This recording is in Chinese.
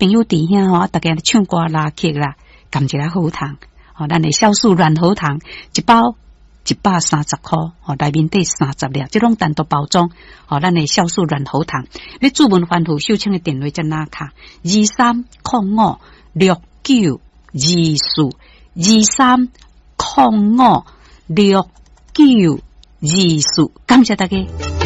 朋友伫遐吼，大家唱歌拉曲啦，甘一个好糖，吼，咱的酵素软喉糖一包130块，吼，内面底30粒，这种单独包装，吼，咱的酵素软喉糖，你注文番户秀清的电话在哪卡？23056924，23056924，感谢大家。